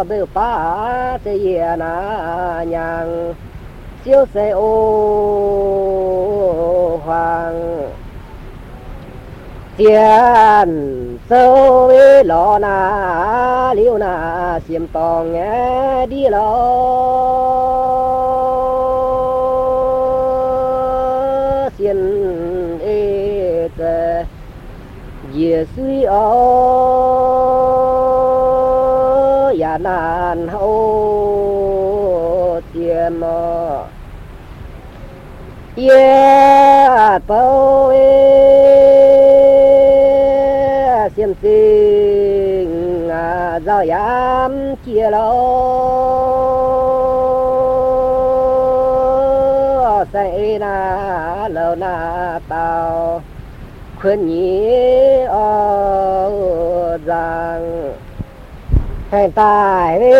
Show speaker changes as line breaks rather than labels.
từ phá thế gì na nhàng siêu xe ô hoàng tiền sâu với lò na liu na xiêm tòng nghe đi lo xiên ê tê dìa suy ô ya nan hô tiền mò yeah bao xiêm sinh giao yam chia lo say na lâu na tao khuyên nhí rằng hay tài